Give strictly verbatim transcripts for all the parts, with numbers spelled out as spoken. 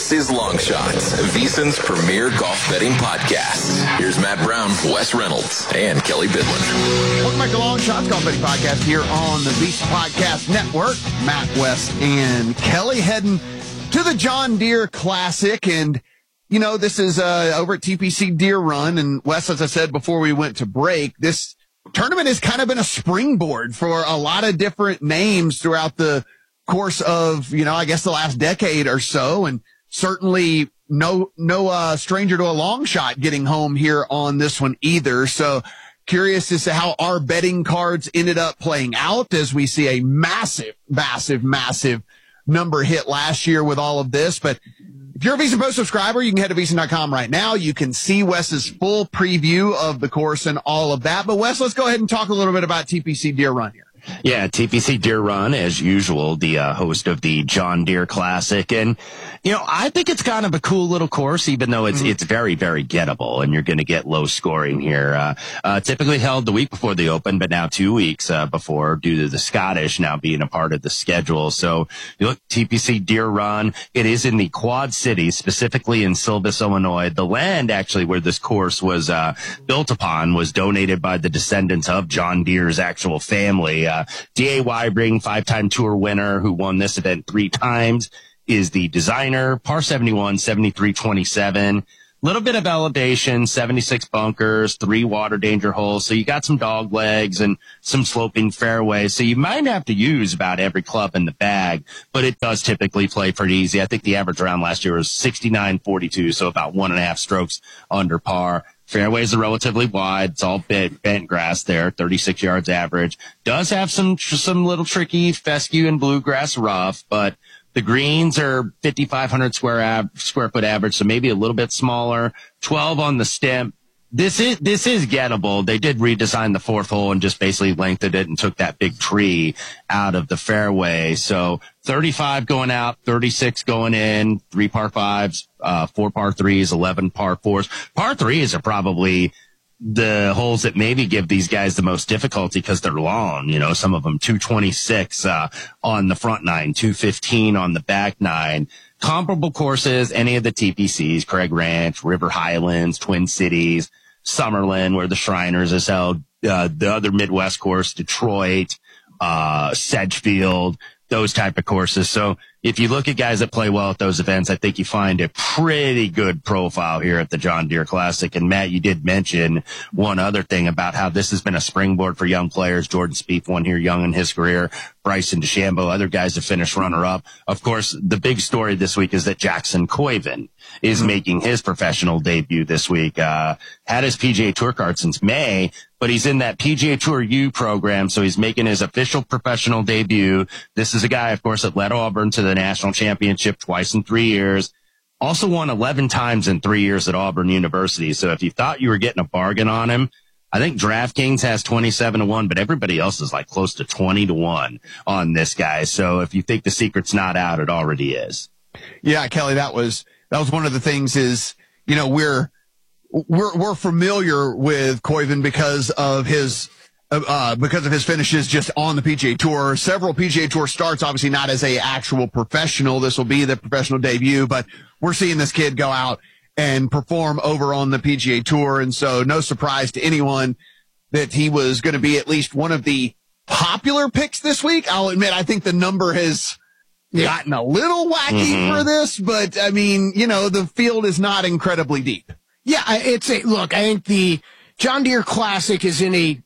This is Long Shots, VSiN's premier golf betting podcast. Here's Matt Brown, Wes Reynolds, and Kelly Bidlin. Welcome back to Long Shots Golf Betting Podcast here on the VSiN Podcast Network. Matt, Wes, and Kelly heading to the John Deere Classic. And, you know, this is uh, over at T P C Deere Run. And, Wes, as I said before we went to break, this tournament has kind of been a springboard for a lot of different names throughout the course of, you know, I guess the last decade or so. And certainly no, no, uh, stranger to a long shot getting home here on this one either. So curious as to how our betting cards ended up playing out as we see a massive, massive, massive number hit last year with all of this. But if you're a VSiN Post subscriber, you can head to V S I N dot com right now. You can see Wes's full preview of the course and all of that. But Wes, let's go ahead and talk a little bit about T P C Deere Run here. Yeah, T P C Deere Run, as usual, the uh, host of the John Deere Classic. And, you know, I think it's kind of a cool little course, even though it's mm-hmm. it's very, very gettable, and you're going to get low scoring here. Uh, uh, typically held the week before the Open, but now two weeks uh, before due to the Scottish now being a part of the schedule. So you look, T P C Deere Run, it is in the Quad Cities, specifically in Silvis, Illinois. The land, actually, where this course was uh, built upon was donated by the descendants of John Deere's actual family. Uh, D A Weibring, five-time tour winner who won this event three times, is the designer. Par seventy-one, seventy-three twenty-seven. Little bit of elevation, seventy-six bunkers, three water danger holes. So you got some dog legs and some sloping fairways. So you might have to use about every club in the bag, but it does typically play pretty easy. I think the average round last year was sixty-nine forty-two, so about one and a half strokes under par. Fairways are relatively wide. It's all bent, bent grass there, thirty-six yards average. Does have some, some little tricky fescue and bluegrass rough, but the greens are fifty-five hundred square ab- square foot average, so maybe a little bit smaller. twelve on the stem. This is, this is gettable. They did redesign the fourth hole and just basically lengthened it and took that big tree out of the fairway. So thirty-five going out, thirty-six going in, three par fives, uh, four par threes, eleven par fours. Par threes are probably the holes that maybe give these guys the most difficulty because they're long. You know, some of them two twenty-six, uh, on the front nine, two fifteen on the back nine. Comparable courses, any of the T P Cs, Craig Ranch, River Highlands, Twin Cities, Summerlin, where the Shriners is held, uh, the other Midwest course, Detroit, uh, Sedgefield, those type of courses. So if you look at guys that play well at those events, I think you find a pretty good profile here at the John Deere Classic. And Matt, you did mention one other thing about how this has been a springboard for young players. Jordan Spieth won here young in his career. Bryson DeChambeau, other guys have finished runner-up. Of course, the big story this week is that Jackson Koivin is mm-hmm. making his professional debut this week. Uh, had his P G A Tour card since May, but he's in that P G A Tour U program, so he's making his official professional debut. This is a guy, of course, that led Auburn to the national championship twice in three years. Also won eleven times in three years at Auburn University. So if you thought you were getting a bargain on him, I think DraftKings has twenty-seven to one, but everybody else is like close to twenty to one on this guy. So if you think the secret's not out, it already is. Yeah, Kelly, that was, that was one of the things is, you know, we're, we're, we're familiar with Koivin because of his, uh, because of his finishes just on the P G A Tour. Several P G A Tour starts, obviously not as a actual professional. This will be the professional debut, but we're seeing this kid go out and perform over on the P G A Tour. And so no surprise to anyone that he was going to be at least one of the popular picks this week. I'll admit, I think the number has gotten a little wacky mm-hmm. for this, but I mean, you know, the field is not incredibly deep. Yeah, it's a, look, I think the John Deere Classic is in a,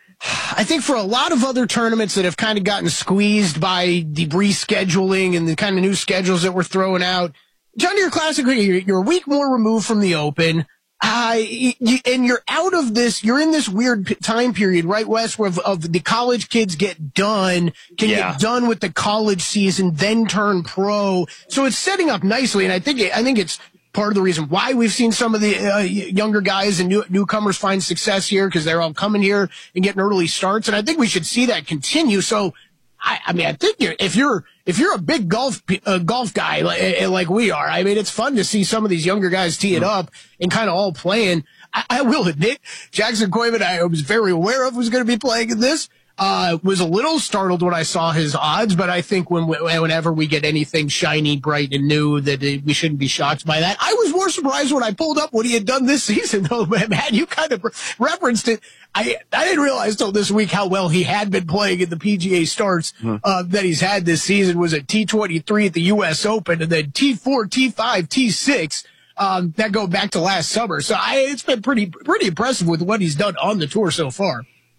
I think for a lot of other tournaments that have kind of gotten squeezed by the rescheduling and the kind of new schedules that we're throwing out, John Deere Classic, you're, you're a week more removed from the Open, uh, you, and you're out of this, you're in this weird p- time period, right, Wes, where of, of the college kids get done, can yeah. get done with the college season, then turn pro. So it's setting up nicely, and I think it, I think it's part of the reason why we've seen some of the uh, younger guys and new, newcomers find success here, because they're all coming here and getting early starts, and I think we should see that continue. So, I, I mean, I think you're, if you're if you're a big golf uh, golf guy like, like we are, I mean, it's fun to see some of these younger guys tee it up and kind of all playing. I, I will admit, Jackson Koivin, I was very aware of was going to be playing in this. Uh, was a little startled when I saw his odds, but I think when whenever we get anything shiny, bright, and new, that it, we shouldn't be shocked by that. I was more surprised when I pulled up what he had done this season, though, man. You kind of referenced it. I I didn't realize till this week how well he had been playing in the P G A starts hmm. uh, that he's had this season. Was at T twenty-three at the U S Open, and then T four, T five, T six. Um, that go back to last summer. So I, it's been pretty pretty impressive with what he's done on the tour so far.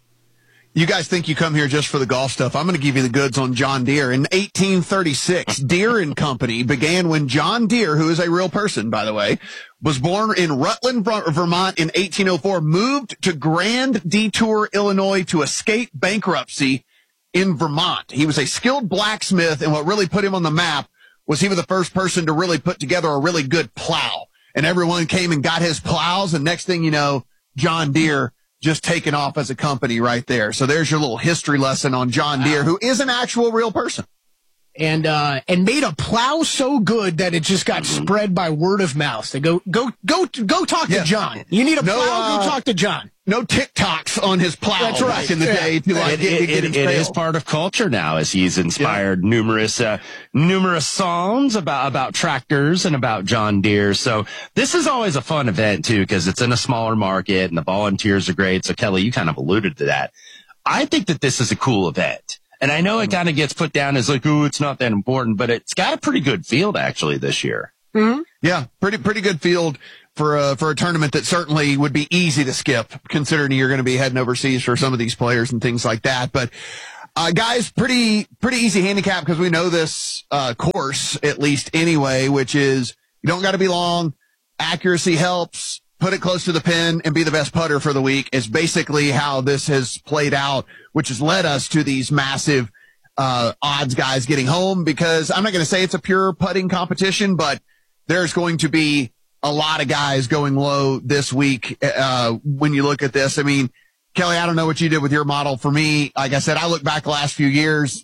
You guys think you come here just for the golf stuff. I'm going to give you the goods on John Deere. In eighteen thirty-six, Deere and Company began when John Deere, who is a real person, by the way, was born in Rutland, Vermont in eighteen oh four, moved to Grand Detour, Illinois to escape bankruptcy in Vermont. He was a skilled blacksmith, and what really put him on the map was he was the first person to really put together a really good plow. And everyone came and got his plows, and next thing you know, John Deere just taken off as a company right there. So there's your little history lesson on John Deere, who is an actual real person. And, uh, and made a plow so good that it just got mm-hmm. spread by word of mouth. They go, go, go, go talk yeah. to John. You need a no, plow, uh, go talk to John. No TikToks on his plow. That's right. Back in the yeah. day. To, like, it, get, it, get it, it is part of culture now, as he's inspired yeah. numerous, uh, numerous songs about, about tractors and about John Deere. So this is always a fun event too, because it's in a smaller market and the volunteers are great. So Kelly, you kind of alluded to that. I think that this is a cool event. And I know it kind of gets put down as like, ooh, it's not that important, but it's got a pretty good field actually this year. Mm-hmm. Yeah, pretty, pretty good field for a, for a tournament that certainly would be easy to skip, considering you're going to be heading overseas for some of these players and things like that. But, uh, guys, pretty, pretty easy handicap because we know this, uh, course at least anyway, which is you don't got to be long. Accuracy helps. Put it close to the pin and be the best putter for the week is basically how this has played out, which has led us to these massive, uh, odds guys getting home, because I'm not going to say it's a pure putting competition, but there's going to be a lot of guys going low this week. Uh, when you look at this, I mean, Kelly, I don't know what you did with your model. For me, like I said, I look back the last few years.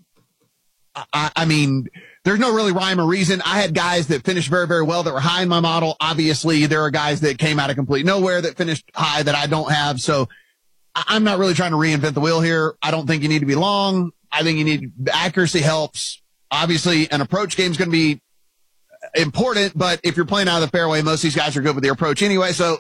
I, I mean, there's no really rhyme or reason. I had guys that finished very, very well that were high in my model. Obviously, there are guys that came out of complete nowhere that finished high that I don't have. So I'm not really trying to reinvent the wheel here. I don't think you need to be long. I think you need accuracy helps. Obviously, an approach game is going to be important, but if you're playing out of the fairway, most of these guys are good with their approach anyway. So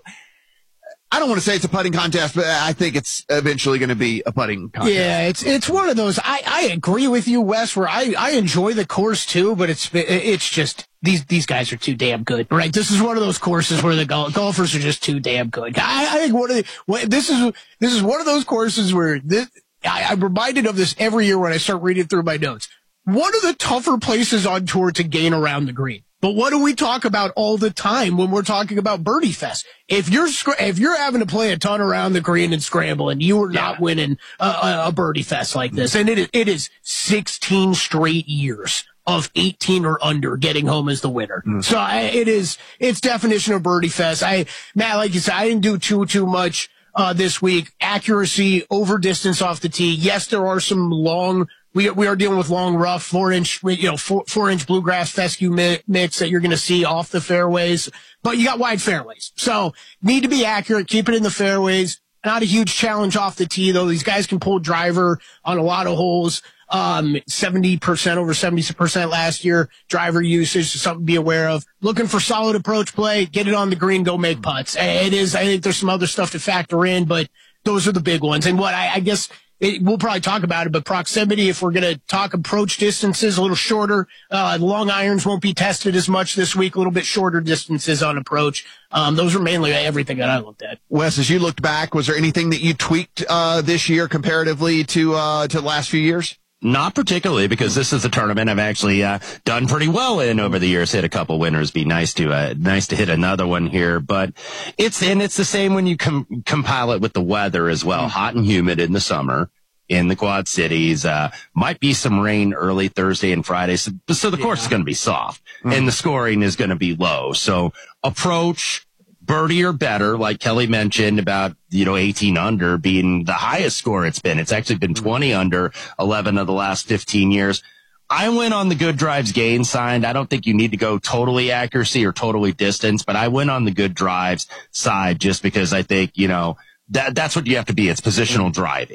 I don't want to say it's a putting contest, but I think it's eventually going to be a putting contest. Yeah, it's it's one of those. I, I agree with you, Wes, where I, I enjoy the course too, but it's it's just these these guys are too damn good, right? This is one of those courses where the gol- golfers are just too damn good. I, I think one of the what, this is this is one of those courses where this, I, I'm reminded of this every year when I start reading through my notes. One of the tougher places on tour to gain around the green. But what do we talk about all the time when we're talking about Birdie Fest? If you're if you're having to play a ton around the green and scramble, and you are not yeah. winning a, a, a Birdie Fest like this, and it is, it is sixteen straight years of eighteen or under getting home as the winner. Mm. So I, it is it's definition of Birdie Fest. I Matt, like you said, I didn't do too too much uh this week. Accuracy over distance off the tee. Yes, there are some long. We we are dealing with long, rough, four inch, you know, four, four inch bluegrass fescue mix that you're going to see off the fairways, but you got wide fairways. So need to be accurate, keep it in the fairways. Not a huge challenge off the tee, though. These guys can pull driver on a lot of holes. Um, seventy percent over seventy percent last year. Driver usage is something to be aware of. Looking for solid approach play, get it on the green, go make putts. It is, I think there's some other stuff to factor in, but those are the big ones. And what I, I guess, It, we'll probably talk about it, but proximity, if we're going to talk approach distances, a little shorter. Uh, the long irons won't be tested as much this week, a little bit shorter distances on approach. Um, those are mainly everything that I looked at. Wes, as you looked back, was there anything that you tweaked uh, this year comparatively to uh, to the last few years? Not particularly, because this is a tournament I've actually uh, done pretty well in over the years. Hit a couple winners. Be nice to uh, nice to hit another one here, but it's and it's the same when you com- compile it with the weather as well. Mm-hmm. Hot and humid in the summer in the Quad Cities. Uh, might be some rain early Thursday and Friday, so, so the yeah. course is going to be soft, mm-hmm. and the scoring is going to be low. So approach. Birdie or better, like Kelly mentioned about, you know, eighteen under being the highest score it's been. It's actually been twenty under eleven of the last fifteen years. I went on the good drives gain side. I don't think you need to go totally accuracy or totally distance, but I went on the good drives side just because I think, you know, that that's what you have to be. It's positional driving.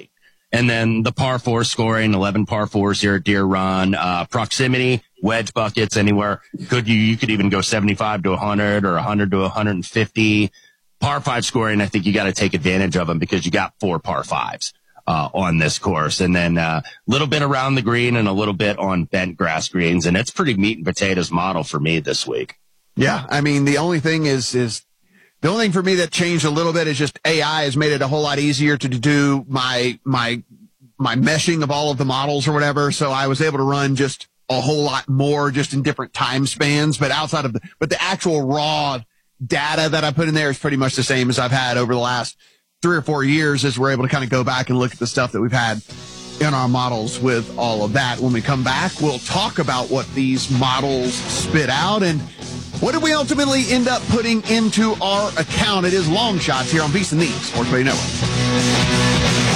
And then the par four scoring, eleven par fours here at Deer Run, uh, proximity, wedge buckets anywhere. Could you, you could even go seventy-five to one hundred or one hundred to one hundred fifty. Par five scoring, I think you got to take advantage of them because you got four par fives, uh, on this course. And then, uh, a little bit around the green and a little bit on bent grass greens. And it's pretty meat and potatoes model for me this week. Yeah. I mean, the only thing is, is, The only thing for me that changed a little bit is just A I has made it a whole lot easier to do my, my, my meshing of all of the models or whatever. So I was able to run just a whole lot more just in different time spans, but outside of the, but the actual raw data that I put in there is pretty much the same as I've had over the last three or four years as we're able to kind of go back and look at the stuff that we've had in our models with all of that. When we come back, we'll talk about what these models spit out and what did we ultimately end up putting into our account. It is Long Shots here on VSiN, the Sports Betting Network.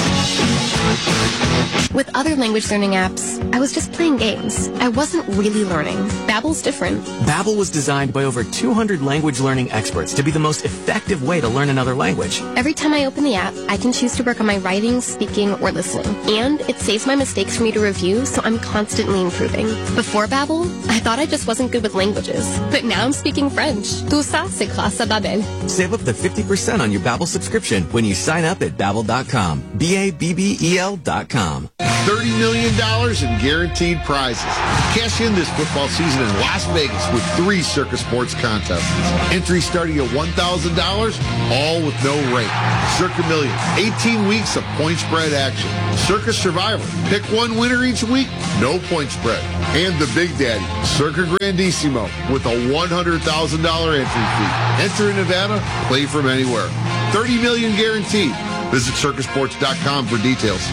With other language learning apps, I was just playing games. I wasn't really learning. Babbel's different. Babbel was designed by over two hundred language learning experts to be the most effective way to learn another language. Every time I open the app, I can choose to work on my writing, speaking, or listening. And it saves my mistakes for me to review, so I'm constantly improving. Before Babbel, I thought I just wasn't good with languages. But now I'm speaking French. Tout ça, c'est grâce à Babbel. Save up to fifty percent on your Babbel subscription when you sign up at Babbel dot com. B A B B E L dot com. thirty million dollars in guaranteed prizes. Cash in this football season in Las Vegas with three Circus Sports contests. Entry starting at one thousand dollars, all with no rate. Circa Million, eighteen weeks of point spread action. Circus Survivor, pick one winner each week, no point spread. And the Big Daddy, Circa Grandissimo, with a one hundred thousand dollars entry fee. Enter in Nevada, play from anywhere. thirty million dollars guaranteed. Visit circus sports dot com for details.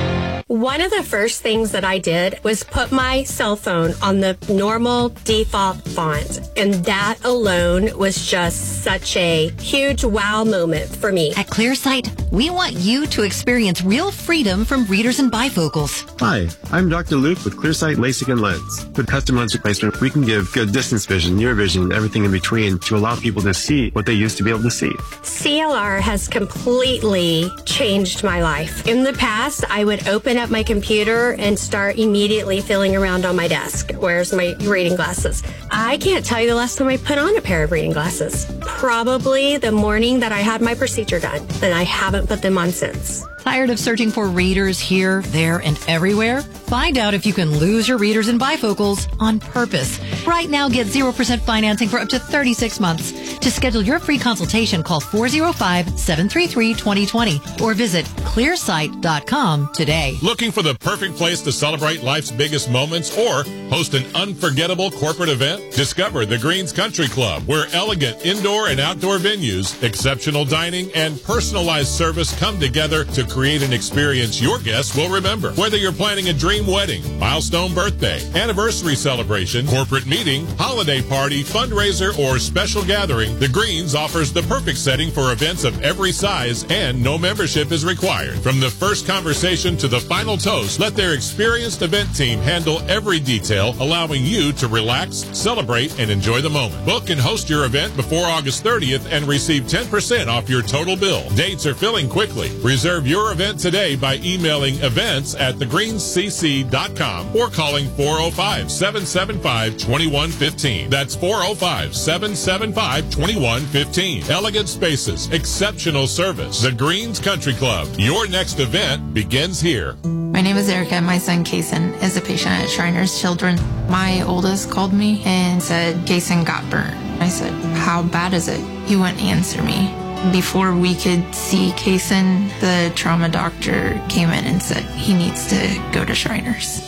One of the first things that I did was put my cell phone on the normal default font. And that alone was just such a huge wow moment for me. At ClearSight, we want you to experience real freedom from readers and bifocals. Hi, I'm Doctor Luke with ClearSight LASIK and Lens. With custom lens replacement, we can give good distance vision, near vision, and everything in between to allow people to see what they used to be able to see. C L R has completely changed my life. In the past, I would open up my computer and start immediately feeling around on my desk. Where's my reading glasses? I can't tell you the last time I put on a pair of reading glasses. Probably the morning that I had my procedure done, and I haven't put them on since. Tired of searching for readers here, there, and everywhere? Find out if you can lose your readers and bifocals on purpose. Right now, get zero percent financing for up to thirty-six months. To schedule your free consultation, call four oh five, seven three three, two oh two oh or visit clear sight dot com today. Looking for the perfect place to celebrate life's biggest moments or host an unforgettable corporate event? Discover the Greens Country Club, where elegant indoor and outdoor venues, exceptional dining, and personalized service come together to create an experience your guests will remember. Whether you're planning a dream wedding, milestone birthday, anniversary celebration, corporate meeting, holiday party, fundraiser, or special gathering, the Greens offers the perfect setting for events of every size, and no membership is required. From the first conversation to the final toast, let their experienced event team handle every detail, allowing you to relax, celebrate, and enjoy the moment. Book and host your event before August thirtieth and receive ten percent off your total bill. Dates are filling quickly. Reserve your event today by emailing events at the greens c c dot com or calling four oh five, seven seven five, two one one five. That's four oh five, seven seven five, two one one five. Elegant spaces, exceptional service. The Greens Country Club. Your next event begins here. My name is Erica. My son, Kaysen, is a patient at Shriners Children. My oldest called me and said, Kaysen got burned. I said, how bad is it? He wouldn't answer me. Before we could see Kaysen, the trauma doctor came in and said he needs to go to Shriners.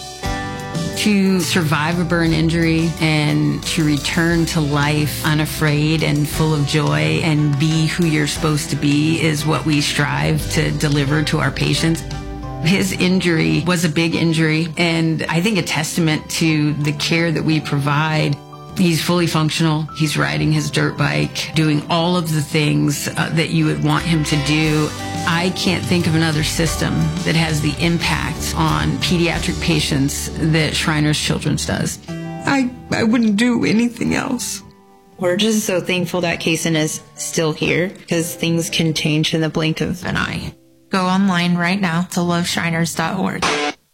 To survive a burn injury and to return to life unafraid and full of joy and be who you're supposed to be is what we strive to deliver to our patients. His injury was a big injury, and I think a testament to the care that we provide. He's fully functional. He's riding his dirt bike, doing all of the things uh, that you would want him to do. I can't think of another system that has the impact on pediatric patients that Shriners Children's does. I, I wouldn't do anything else. We're just so thankful that Kaysen is still here because things can change in the blink of an eye. Go online right now to love shriners dot org.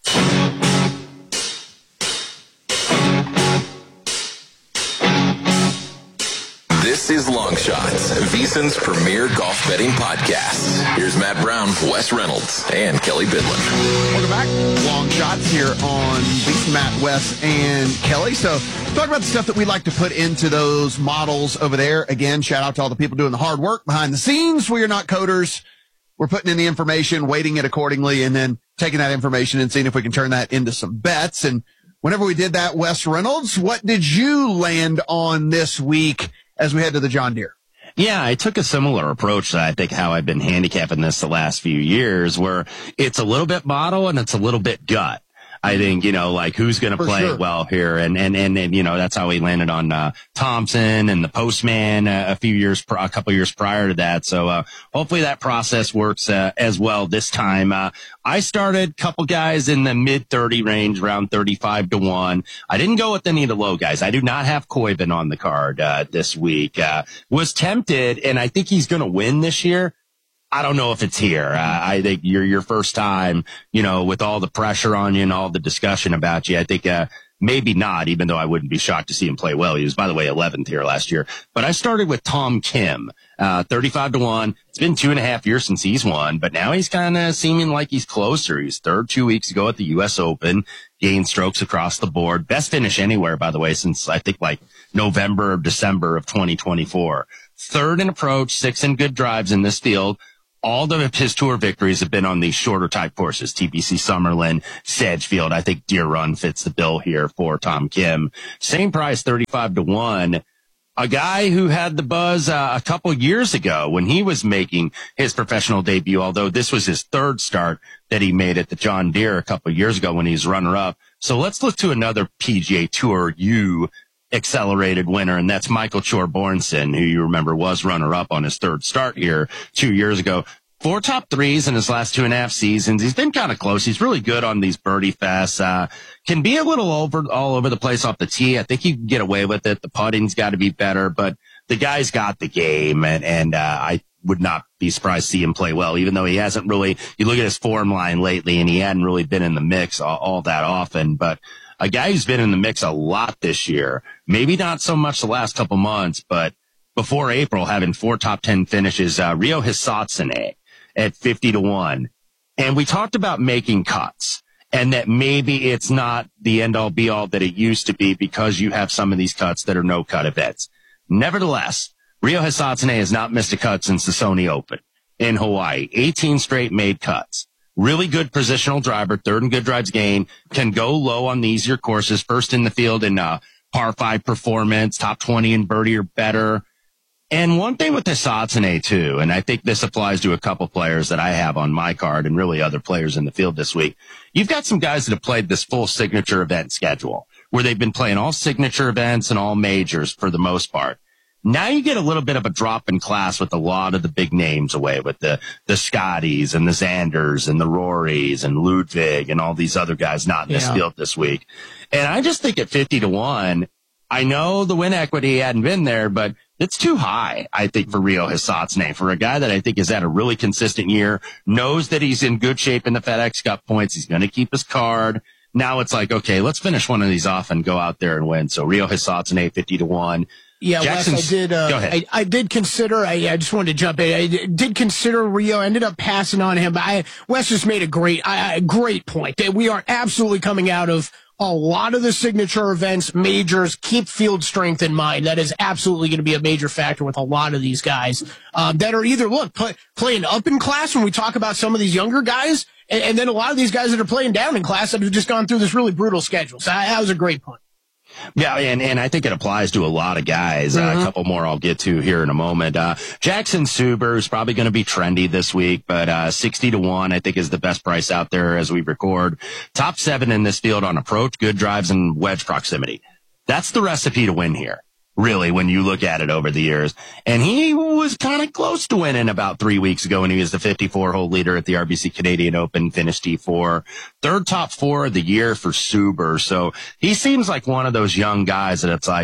This is Long Shots, VSiN's premier golf betting podcast. Here's Matt Brown, Wes Reynolds, and Kelly Bidlin. Welcome back. Long Shots here on VSiN, Matt, Wes, and Kelly. So talk about the stuff that we like to put into those models over there. Again, shout out to all the people doing the hard work behind the scenes. We are not coders. We're putting in the information, weighting it accordingly, and then taking that information and seeing if we can turn that into some bets. And whenever we did that, Wes Reynolds, what did you land on this week as we head to the John Deere? Yeah, I took a similar approach to, I think, how I've been handicapping this the last few years, where it's a little bit model and it's a little bit gut. I think, you know, like who's going to play sure. well here. And, and, and, and, you know, that's how we landed on, uh, Thompson and the Postman uh, a few years, pr- a couple years prior to that. So, uh, hopefully that process works, uh, as well this time. Uh, I started a couple guys in the mid thirty range, around thirty-five to one. I didn't go with any of the low guys. I do not have Koiven on the card, uh, this week. Uh, was tempted, and I think he's going to win this year. I don't know if it's here. Uh, I think you're your first time, you know, with all the pressure on you and all the discussion about you. I think, uh, maybe not, even though I wouldn't be shocked to see him play well. He was, by the way, eleventh here last year. But I started with Tom Kim, uh, thirty-five to one. It's been two and a half years since he's won, but now he's kind of seeming like he's closer. He's third two weeks ago at the U S Open, gained strokes across the board. Best finish anywhere, by the way, since I think like November or December of twenty twenty-four. Third in approach, six in good drives in this field. All of his tour victories have been on these shorter type courses, T P C Summerlin, Sedgefield. I think Deer Run fits the bill here for Tom Kim. Same price, thirty-five to one. A guy who had the buzz uh, a couple years ago when he was making his professional debut, although this was his third start that he made at the John Deere a couple years ago when he was runner-up. So let's look to another P G A Tour U accelerated winner, and that's Michael Chorbjornsson, who you remember was runner-up on his third start here two years ago. Four top threes in his last two and a half seasons. He's been kind of close. He's really good on these birdie fests. Uh, can be a little over, all over the place off the tee. I think he can get away with it. The putting's got to be better, but the guy's got the game, and, and, uh, I would not be surprised to see him play well, even though he hasn't really, you look at his form line lately, and he hadn't really been in the mix all, all that often, but a guy who's been in the mix a lot this year, maybe not so much the last couple months, but before April, having four top ten finishes, uh, Ryo Hisatsune at fifty to one. And we talked about making cuts and that maybe it's not the end all be all that it used to be because you have some of these cuts that are no cut events. Nevertheless, Ryo Hisatsune has not missed a cut since the Sony Open in Hawaii. eighteen straight made cuts. Really good positional driver, third and good drives gain, can go low on the easier courses, first in the field in uh, par five performance, top twenty in birdie or better. And one thing with Hisatsune too, and I think this applies to a couple players that I have on my card and really other players in the field this week. You've got some guys that have played this full signature event schedule where they've been playing all signature events and all majors for the most part. Now you get a little bit of a drop in class with a lot of the big names away, with the, the Scotties and the Xanders and the Rorys and Ludwig and all these other guys not in this yeah. field this week. And I just think at fifty to one, I know the win equity hadn't been there, but it's too high, I think, for Ryo Hisatsune, for a guy that I think has had a really consistent year, knows that he's in good shape in the FedEx Cup points. He's going to keep his card. Now it's like, okay, let's finish one of these off and go out there and win. So Ryo Hisatsune, fifty to one. Yeah, Jackson's, Wes, I did, uh, go ahead. I, I did consider, I, I just wanted to jump in. I did consider Ryo, ended up passing on him, but I, Wes just made a great, a great point that we are absolutely coming out of a lot of the signature events, majors. Keep field strength in mind. That is absolutely going to be a major factor with a lot of these guys, um, that are either, look, play, playing up in class when we talk about some of these younger guys, and, and then a lot of these guys that are playing down in class that have just gone through this really brutal schedule. So that was a great point. Yeah, and, and I think it applies to a lot of guys. Mm-hmm. Uh, a couple more I'll get to here in a moment. Uh, Jackson Suber is probably going to be trendy this week, but uh, sixty to one I think is the best price out there as we record. Top seven in this field on approach, good drives, and wedge proximity. That's the recipe to win here, really, when you look at it over the years. And he was kind of close to winning about three weeks ago when he was the fifty-four hole leader at the R B C Canadian Open, finished T four. Third top four of the year for Suber. So he seems like one of those young guys that it's like,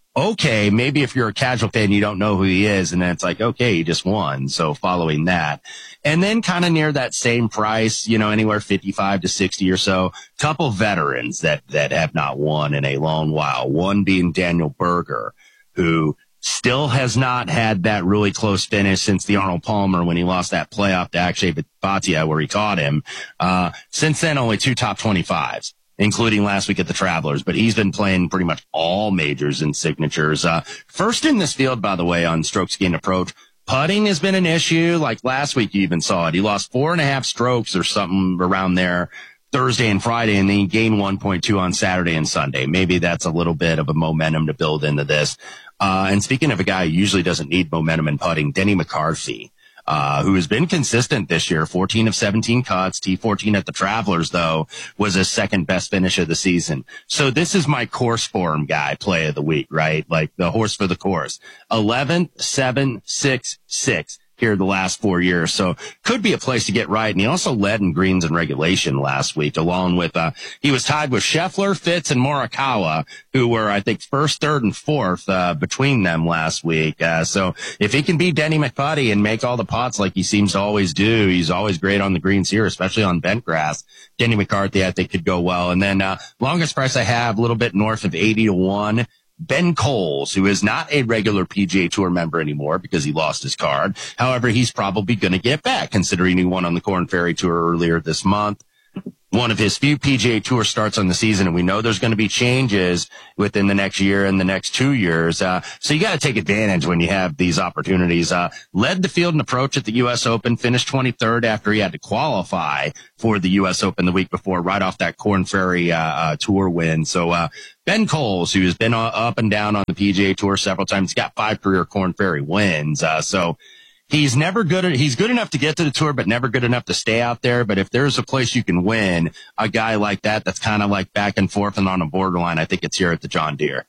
okay, maybe if you're a casual fan, you don't know who he is. And then it's like, okay, he just won. So following that. And then kind of near that same price, you know, anywhere fifty-five to sixty or so, couple veterans that, that have not won in a long while. One being Daniel Berger, who still has not had that really close finish since the Arnold Palmer when he lost that playoff to Akshay Bhatia where he caught him. Uh, since then, only two top twenty-fives. Including last week at the Travelers, but he's been playing pretty much all majors and signatures. Uh, first in this field, by the way, on strokes gained approach. Putting has been an issue. Like last week, you even saw it. He lost four and a half strokes or something around there Thursday and Friday, and then he gained one point two on Saturday and Sunday. Maybe that's a little bit of a momentum to build into this. Uh, and speaking of a guy who usually doesn't need momentum in putting, Denny McCarthy. Uh, who has been consistent this year, fourteen of seventeen cuts, T fourteen at the Travelers, though, was his second best finish of the season. So this is my course form guy play of the week, right? Like the horse for the course. eleven, seven, six, six here the last four years. So could be a place to get right. And he also led in greens and regulation last week, along with, uh, he was tied with Scheffler, Fitz, and Morikawa, who were, I think, first, third, and fourth, uh, between them last week. Uh, so if he can beat Denny McCarthy and make all the putts like he seems to always do, he's always great on the greens here, especially on bent grass. Denny McCarthy, I think, could go well. And then, uh, longest price I have, a little bit north of eighty to one. Ben Coles, who is not a regular P G A Tour member anymore because he lost his card. However, he's probably going to get back considering he won on the Korn Ferry Tour earlier this month. One of his few P G A Tour starts on the season, and we know there's going to be changes within the next year and the next two years. Uh, so you got to take advantage when you have these opportunities. Uh, led the field and approach at the U S Open, finished twenty-third after he had to qualify for the U S Open the week before, right off that Korn Ferry uh, uh, Tour win. So uh, Ben Coles, who has been uh, up and down on the P G A Tour several times, he's got five career Korn Ferry wins. Uh, so He's never good at, he's good enough to get to the tour, but never good enough to stay out there. But if there's a place you can win, a guy like that, that's kind of like back and forth and on a borderline, I think it's here at the John Deere.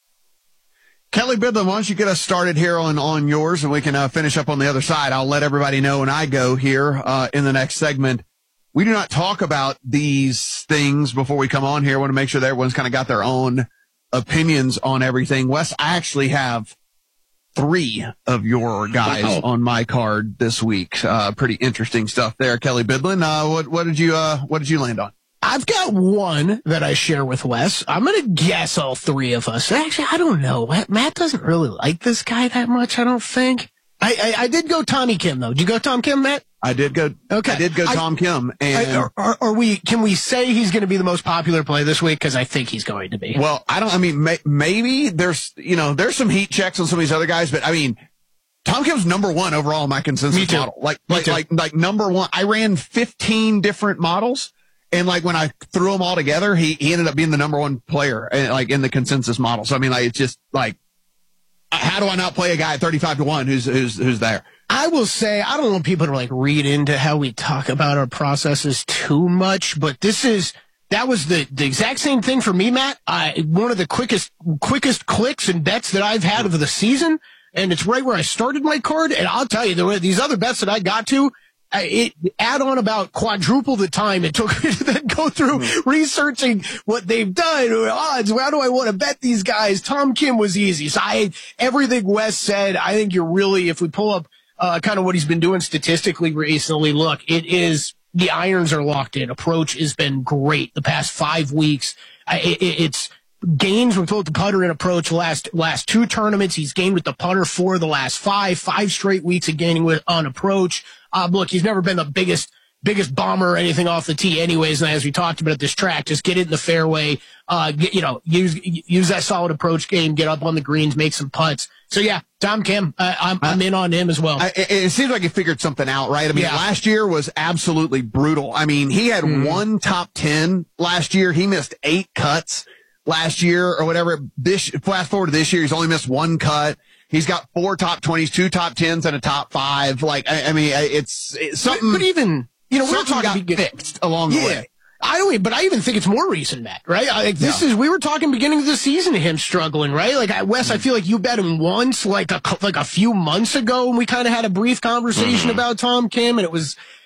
Kelly Bidlin, why don't you get us started here on, on yours and we can uh, finish up on the other side. I'll let everybody know when I go here, uh, in the next segment. We do not talk about these things before we come on here. I want to make sure that everyone's kind of got their own opinions on everything. Wes, I actually have three of your guys wow. on my card this week. Uh, pretty interesting stuff there. Kelly Bidlin, uh, what, what did you, uh, what did you land on? I've got one that I share with Wes. I'm going to guess all three of us. Actually, I don't know. Matt doesn't really like this guy that much, I don't think. I, I, I did go Tommy Kim, though. Did you go Tom Kim, Matt? I did go. Okay. I did go Tom I, Kim. And I, are, are we? Can we say he's going to be the most popular play this week? Because I think he's going to be. Well, I don't. I mean, may, maybe there's you know there's some heat checks on some of these other guys, but I mean, Tom Kim's number one overall in my consensus Me too. model. Like Me like too. like like number one. I ran fifteen different models, and like when I threw them all together, he he ended up being the number one player, like in the consensus model. So I mean, like it's just like, how do I not play a guy at thirty-five to one who's who's who's there? I will say, I don't want people to like read into how we talk about our processes too much, but this is, that was the, the exact same thing for me, Matt. I, one of the quickest, quickest clicks and bets that I've had of the season. And it's right where I started my card. And I'll tell you, the, these other bets that I got to, it add on about quadruple the time it took me to then go through researching what they've done, odds. How do I want to bet these guys? Tom Kim was easy. So I, everything Wes said, I think you're really, if we pull up, Uh, kind of what he's been doing statistically recently. Look, it is, the irons are locked in. Approach has been great the past five weeks. I, it, it's gains with both the putter and approach last, last two tournaments. He's gained with the putter for the last five, five straight weeks of gaining with on approach. Uh, look, he's never been the biggest, biggest bomber or anything off the tee anyways. And as we talked about at this track, just get it in the fairway, uh, get, you know, use, use that solid approach game, get up on the greens, make some putts. So yeah, Tom Kim, uh, I'm, I'm in on him as well. I, it, it seems like he figured something out, right? I mean, yeah. last year was absolutely brutal. I mean, he had mm. one top ten last year. He missed eight cuts last year or whatever. This, fast forward to this year, he's only missed one cut. He's got four top twenties, two top tens, and a top five. Like, I, I mean, it's, it's something. But, but even, you know, we're talking got about fixed along the yeah. way. I don't, but I even think it's more recent, Matt, right? Like this yeah. is, we were talking beginning of the season of him struggling, right? Like, I, Wes, I feel like you bet him once, like a, like a few months ago, and we kind of had a brief conversation mm-hmm. about Tom Kim, and it was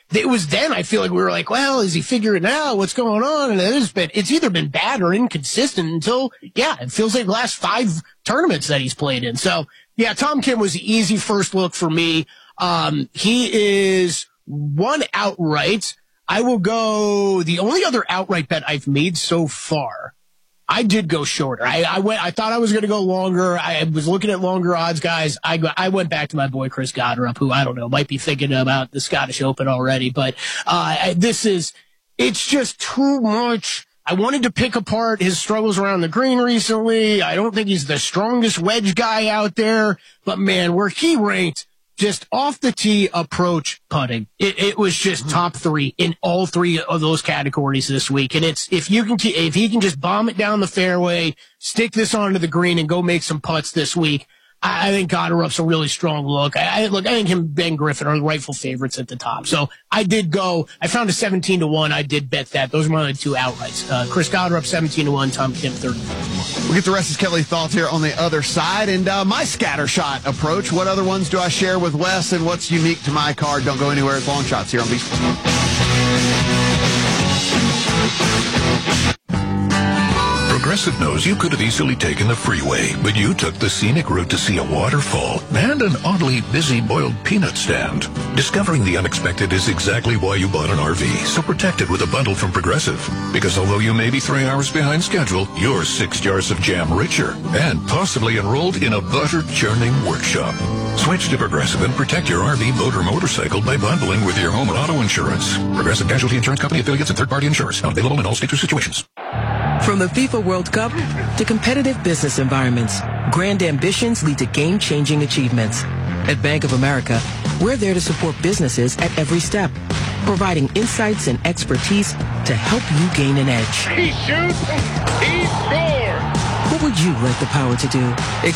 it was then I feel like we were like, well, is he figuring it out? What's going on? And it's been, it's either been bad or inconsistent until, yeah, it feels like the last five tournaments that he's played in. So, yeah, Tom Kim was the easy first look for me. Um, he is one outright. I will go, the only other outright bet I've made so far, I did go shorter. I, I went, I thought I was going to go longer. I was looking at longer odds, guys. I go, I went back to my boy Chris Goddard, who I don't know, might be thinking about the Scottish Open already, but, uh, I, this is, it's just too much. I wanted to pick apart his struggles around the green recently. I don't think he's the strongest wedge guy out there, but man, where he ranked, just off the tee approach putting, It, it was just top three in all three of those categories this week. And it's, if you can, if he can just bomb it down the fairway, stick this onto the green and go make some putts this week, I, I think Goddard's a really strong look. I, I look, I think him and Ben Griffin are the rightful favorites at the top. So I did go, I found a seventeen to one. I did bet that. Those are my only two outrights. Uh, Chris Goddard seventeen to one, Tom Kim thirty. We'll get the rest of Kelly's thoughts here on the other side. And uh, my scattershot approach. What other ones do I share with Wes and what's unique to my card? Don't go anywhere. It's Long Shots here on Beast. Progressive knows you could have easily taken the freeway, but you took the scenic route to see a waterfall and an oddly busy boiled peanut stand. Discovering the unexpected is exactly why you bought an R V, so protect it with a bundle from Progressive. Because although you may be three hours behind schedule, you're six jars of jam richer and possibly enrolled in a butter-churning workshop. Switch to Progressive and protect your R V, boat, or motorcycle by bundling with your home and auto insurance. Progressive Casualty Insurance Company affiliates and third-party insurers. Not available in all states or situations. From the FIFA World Cup to competitive business environments, grand ambitions lead to game-changing achievements. At Bank of America, we're there to support businesses at every step, providing insights and expertise to help you gain an edge. He shoots, he scores! What would you like the power to do?